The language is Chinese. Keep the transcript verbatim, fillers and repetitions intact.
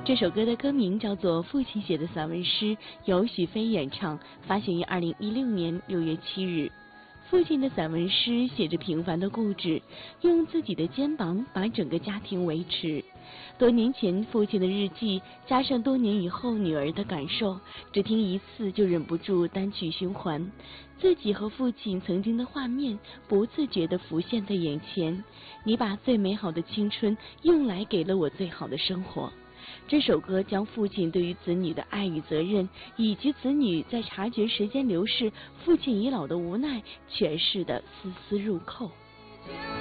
这首歌的歌名叫做《父亲写的散文诗》，由许飞演唱，发行于二零一六年六月七日。父亲的散文诗写着平凡的固执，用自己的肩膀把整个家庭维持。多年前父亲的日记，加上多年以后女儿的感受，只听一次就忍不住单曲循环。自己和父亲曾经的画面不自觉地浮现在眼前。你把最美好的青春用来给了我最好的生活。这首歌将父亲对于子女的爱与责任，以及子女在察觉时间流逝、父亲已老的无奈诠释得丝丝入扣。